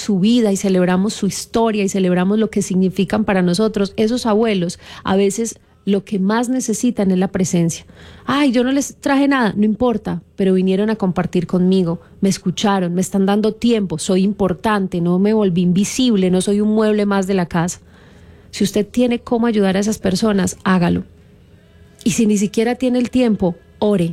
su vida y celebramos su historia y celebramos lo que significan para nosotros, esos abuelos a veces lo que más necesitan es la presencia. Ay, yo no les traje nada, no importa, pero vinieron a compartir conmigo, me escucharon, me están dando tiempo, soy importante, no me volví invisible, no soy un mueble más de la casa. Si usted tiene cómo ayudar a esas personas, hágalo. Y si ni siquiera tiene el tiempo, ore.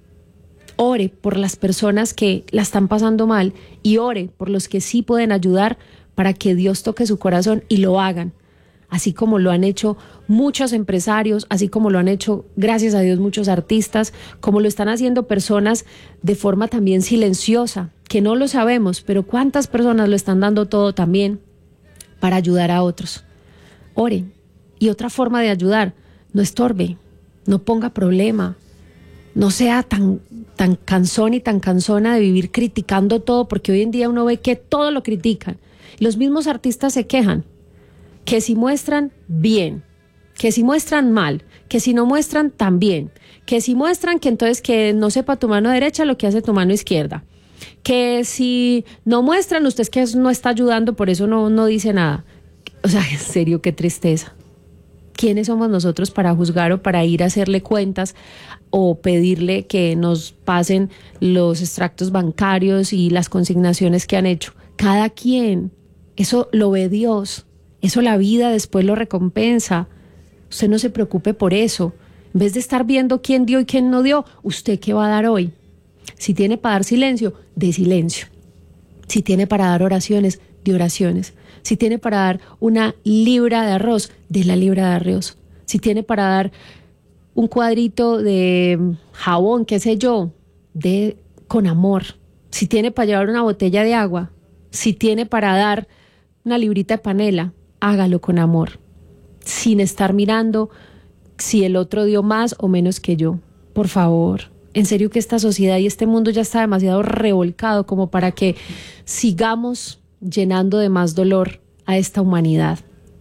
Ore por las personas que la están pasando mal y ore por los que sí pueden ayudar para que Dios toque su corazón y lo hagan. Así como lo han hecho muchos empresarios, así como lo han hecho, gracias a Dios, muchos artistas, como lo están haciendo personas de forma también silenciosa, que no lo sabemos, pero cuántas personas lo están dando todo también para ayudar a otros. Ore. Y otra forma de ayudar, no estorbe, no ponga problema, no sea tan cansón y tan cansona de vivir criticando todo, porque hoy en día uno ve que todo lo critican. Los mismos artistas se quejan. Que si muestran, bien, que si muestran mal, que si no muestran, también, que si muestran, que entonces que no sepa tu mano derecha lo que hace tu mano izquierda, que si no muestran, usted es que no está ayudando, por eso no dice nada. O sea, en serio, qué tristeza. ¿Quiénes somos nosotros para juzgar o para ir a hacerle cuentas o pedirle que nos pasen los extractos bancarios y las consignaciones que han hecho? Cada quien, eso lo ve Dios. Eso la vida después lo recompensa. Usted no se preocupe por eso. En vez de estar viendo quién dio y quién no dio, ¿usted qué va a dar hoy? Si tiene para dar silencio, dé silencio. Si tiene para dar oraciones, dé oraciones. Si tiene para dar una libra de arroz, dé la libra de arroz. Si tiene para dar un cuadrito de jabón, qué sé yo, dé con amor. Si tiene para llevar una botella de agua, si tiene para dar una librita de panela, hágalo con amor, sin estar mirando si el otro dio más o menos que yo. Por favor, en serio que esta sociedad y este mundo ya está demasiado revolcado como para que sigamos llenando de más dolor a esta humanidad.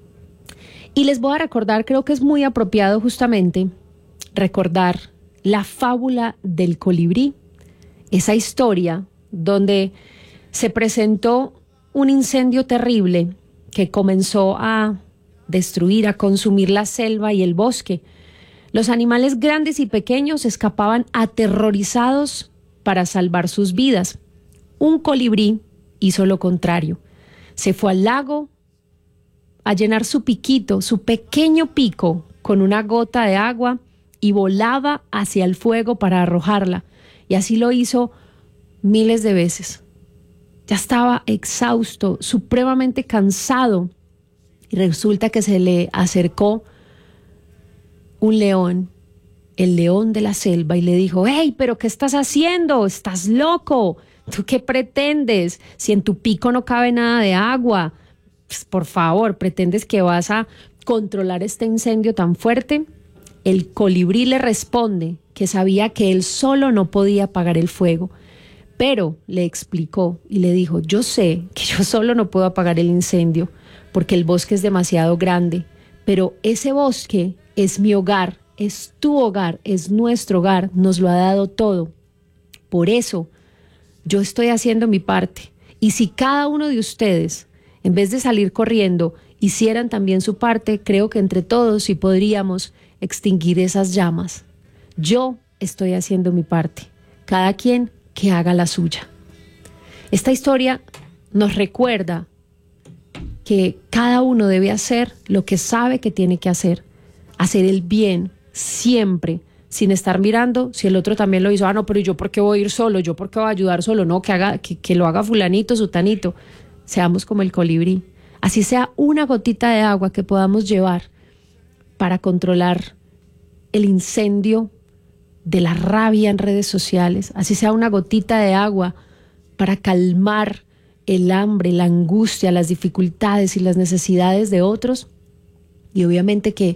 Y les voy a recordar, creo que es muy apropiado justamente recordar la fábula del colibrí, esa historia donde se presentó un incendio terrible que comenzó a destruir, a consumir la selva y el bosque. Los animales grandes y pequeños escapaban aterrorizados para salvar sus vidas. Un colibrí hizo lo contrario. Se fue al lago a llenar su piquito, su pequeño pico, con una gota de agua y volaba hacia el fuego para arrojarla. Y así lo hizo miles de veces. Ya estaba exhausto, supremamente cansado, y resulta que se le acercó un león, el león de la selva, y le dijo: «¡Hey, pero qué estás haciendo! ¡Estás loco! ¿Tú qué pretendes? Si en tu pico no cabe nada de agua, pues, por favor, ¿pretendes que vas a controlar este incendio tan fuerte?» El colibrí le responde que sabía que él solo no podía apagar el fuego, pero le explicó y le dijo: «Yo sé que yo solo no puedo apagar el incendio porque el bosque es demasiado grande, pero ese bosque es mi hogar, es tu hogar, es nuestro hogar, nos lo ha dado todo. Por eso yo estoy haciendo mi parte. Y si cada uno de ustedes, en vez de salir corriendo, hicieran también su parte, creo que entre todos sí podríamos extinguir esas llamas. Yo estoy haciendo mi parte. Cada quien que haga la suya». Esta historia nos recuerda que cada uno debe hacer lo que sabe que tiene que hacer el bien siempre, sin estar mirando si el otro también lo hizo. «Ah, no, pero yo por qué voy a ir solo, yo por qué voy a ayudar solo». No, que lo haga fulanito, sutanito. Seamos como el colibrí. Así sea una gotita de agua que podamos llevar para controlar el incendio de la rabia en redes sociales, así sea una gotita de agua para calmar el hambre, la angustia, las dificultades y las necesidades de otros. Y obviamente que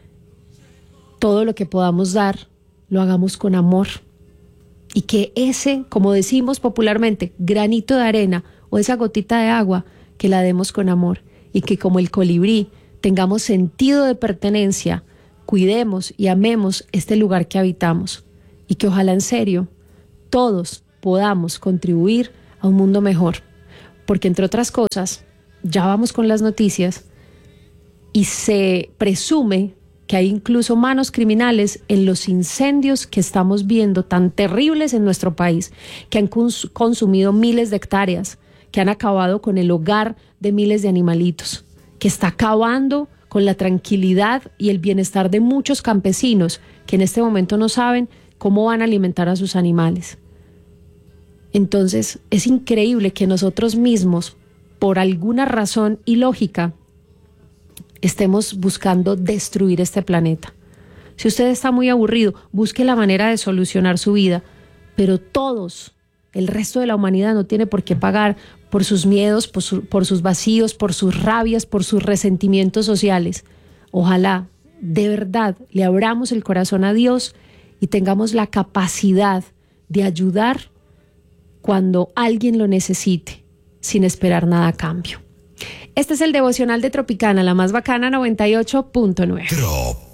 todo lo que podamos dar lo hagamos con amor, y que ese, como decimos popularmente, granito de arena o esa gotita de agua, que la demos con amor, y que como el colibrí tengamos sentido de pertenencia, cuidemos y amemos este lugar que habitamos, y que ojalá en serio todos podamos contribuir a un mundo mejor. porque entre otras cosas, ya vamos con las noticias y se presume que hay incluso manos criminales en los incendios que estamos viendo tan terribles en nuestro país, que han consumido miles de hectáreas, que han acabado con el hogar de miles de animalitos, que está acabando con la tranquilidad y el bienestar de muchos campesinos que en este momento no saben cómo van a alimentar a sus animales. Entonces, es increíble que nosotros mismos, por alguna razón ilógica, estemos buscando destruir este planeta. Si usted está muy aburrido, busque la manera de solucionar su vida, pero todos, el resto de la humanidad no tiene por qué pagar por sus miedos, por sus vacíos, por sus rabias, por sus resentimientos sociales. Ojalá, de verdad, le abramos el corazón a Dios y tengamos la capacidad de ayudar cuando alguien lo necesite, sin esperar nada a cambio. Este es el devocional de Tropicana, la más bacana 98.9.